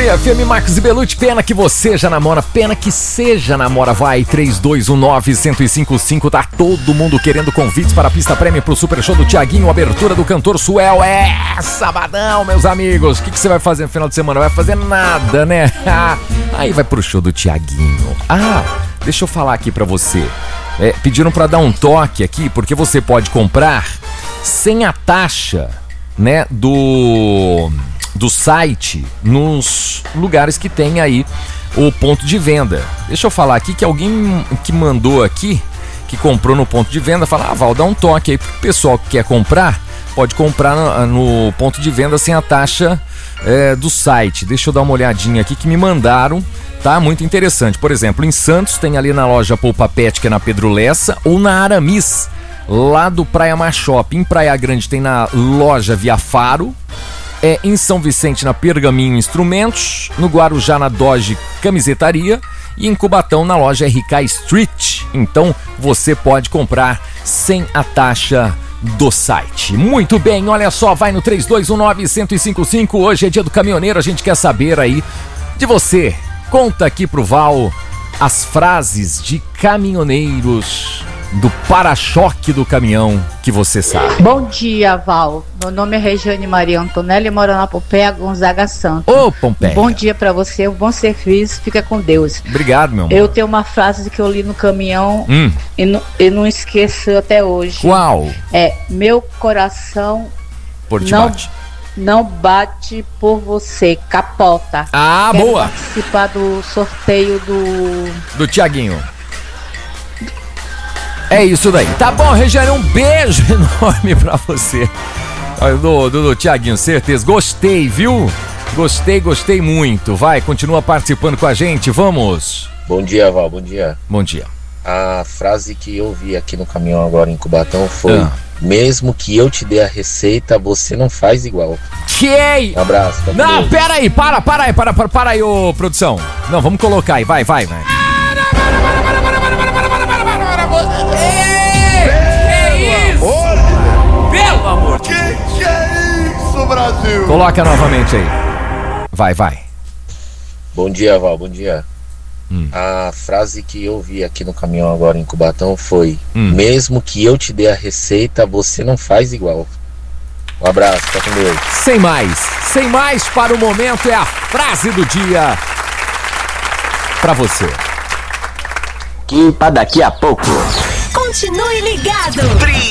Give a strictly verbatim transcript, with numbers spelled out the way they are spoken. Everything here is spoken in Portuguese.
dia, F M Marcos e Belucci. Pena que você já namora, pena que seja namora. Vai, três dois um nove, um zero cinco cinco. Tá todo mundo querendo convites para a pista prêmio pro Super Show do Thiaguinho, abertura do cantor Suel. É, sabadão, meus amigos. O que, que você vai fazer no final de semana? Vai fazer nada, né? Aí vai pro show do Thiaguinho. Ah, deixa eu falar aqui pra você. É, pediram pra dar um toque aqui, porque você pode comprar sem a taxa, né, do... do site nos lugares que tem aí o ponto de venda. Deixa eu falar aqui que alguém que mandou aqui, que comprou no ponto de venda, fala, ah, Val, dá um toque aí pro pessoal que quer comprar, pode comprar no, no ponto de venda sem a taxa é, do site. Deixa eu dar uma olhadinha aqui que me mandaram, tá? Muito interessante. Por exemplo, em Santos tem ali na loja Poupa Pet, que é na Pedro Lessa, ou na Aramis, lá do Praia Mar Shopping. Em Praia Grande tem na loja Via Faro, é em São Vicente na Pergaminho Instrumentos, no Guarujá na Doge Camisetaria e em Cubatão na loja R K Street. Então você pode comprar sem a taxa do site. Muito bem, olha só, vai no três dois um nove, um zero cinco cinco. Hoje é dia do caminhoneiro, a gente quer saber aí de você. Conta aqui pro Val as frases de caminhoneiros do para-choque do caminhão que você sabe. Bom dia, Val. Meu nome é Regiane Maria Antonelli, moro na Pompeia, Gonzaga Santos. Ô, Pompeia. Bom dia pra você, um bom serviço, fica com Deus. Obrigado, meu amor. Eu tenho uma frase que eu li no caminhão hum. e, não, e não esqueço até hoje. Qual? É, meu coração por te não, bate. não bate por você, capota. Ah, Quero boa. participar do sorteio do... do Thiaguinho. É isso daí. Tá bom, Regiane, um beijo enorme pra você. Do, do, do Thiaguinho, certeza. Gostei, viu? Gostei, gostei muito. Vai, continua participando com a gente, vamos. Bom dia, Val, bom dia. Bom dia. A frase que eu vi aqui no caminhão agora em Cubatão foi: ah. mesmo que eu te dê a receita, você não faz igual. Que? Um abraço. Tá não, bem. pera aí, para, para aí, para, para, para aí, ô produção. Não, vamos colocar aí, vai, vai, vai. Pelo amor de Deus! Que que é isso, Brasil? Coloca novamente aí. Vai, vai. Bom dia, Val, bom dia. Hum. A frase que eu vi aqui no caminhão agora em Cubatão foi: hum. mesmo que eu te dê a receita, você não faz igual. Um abraço, tá com Deus. Sem mais, sem mais para o momento, é a frase do dia pra você. Que pra daqui a pouco. Continue ligado.